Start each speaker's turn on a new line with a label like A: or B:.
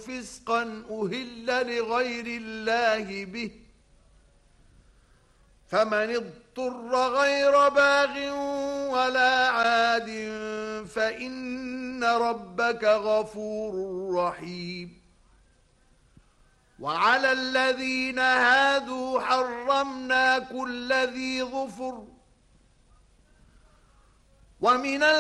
A: فسقا أهل لغير الله به فمن اضطر غير باغ ولا عاد فإن ربك غفور رحيم وعلى الذين هادوا حرمنا كل ذي ظفر ومن